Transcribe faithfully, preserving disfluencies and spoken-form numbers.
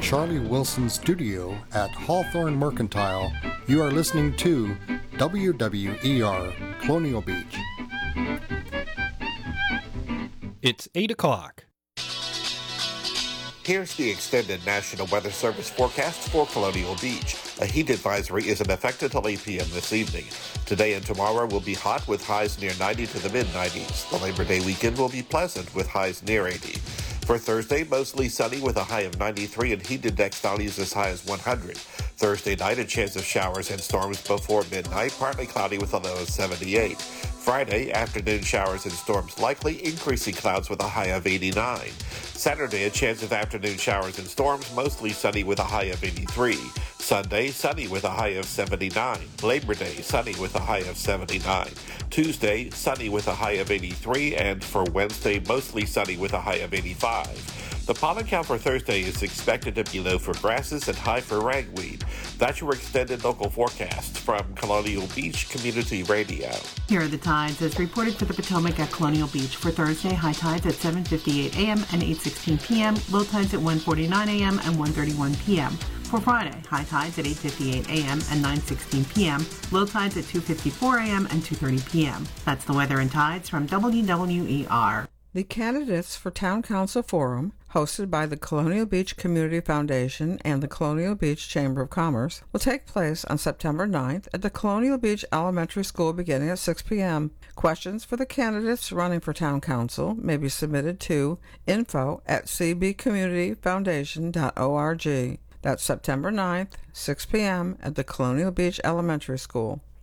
Charlie Wilson studio at Hawthorne Mercantile, you are listening to W W E R Colonial Beach. It's eight o'clock. Here's the extended National Weather Service forecast for Colonial Beach. A heat advisory is in effect until eight p.m. this evening. Today and tomorrow will be hot with highs near ninety to the mid nineties. The Labor Day weekend will be pleasant with highs near eighty. For Thursday, mostly sunny with a high of ninety-three and heat index values as high as one hundred. Thursday night, a chance of showers and storms before midnight, partly cloudy with a low of seventy-eight. Friday, afternoon showers and storms likely, increasing clouds with a high of eighty-nine. Saturday, a chance of afternoon showers and storms, mostly sunny with a high of eighty-three. Sunday, sunny with a high of seventy-nine. Labor Day, sunny with a high of seventy-nine. Tuesday, sunny with a high of eighty-three, and for Wednesday, mostly sunny with a high of eighty-five. The pollen count for Thursday is expected to be low for grasses and high for ragweed. That's your extended local forecast from Colonial Beach Community Radio. Here are the tides as reported for the Potomac at Colonial Beach. For Thursday, high tides at seven fifty-eight a.m. and eight sixteen p.m., low tides at one forty-nine a.m. and one thirty-one p.m. For Friday, high tides at eight fifty-eight a.m. and nine sixteen p.m., low tides at two fifty-four a.m. and two thirty p.m. That's the weather and tides from W W E R. The Candidates for Town Council Forum, hosted by the Colonial Beach Community Foundation and the Colonial Beach Chamber of Commerce, will take place on September ninth at the Colonial Beach Elementary School beginning at six p.m. Questions for the candidates running for Town Council may be submitted to info at c b community foundation dot org. That's September ninth, six p.m. at the Colonial Beach Elementary School.